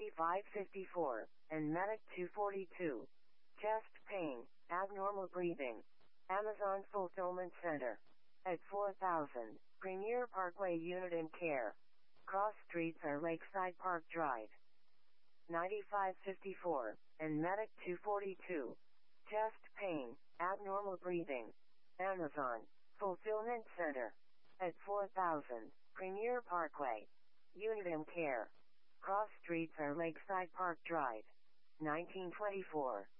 9554, and Medic 242. Chest pain, abnormal breathing. Amazon Fulfillment Center. At 4000, Premier Parkway Unit and Care. Cross streets are Lakeside Park Drive. 9554, and Medic 242. Chest pain, abnormal breathing. Amazon Fulfillment Center. At 4000, Premier Parkway Unit and Care. Cross streets are Lakeside Park Drive. 1924.